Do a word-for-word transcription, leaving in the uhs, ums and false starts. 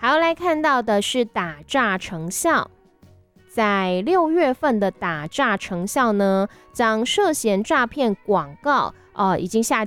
好，来看到的是打诈成效。在六月份的打诈成效呢，将涉嫌诈骗广告，呃，已经下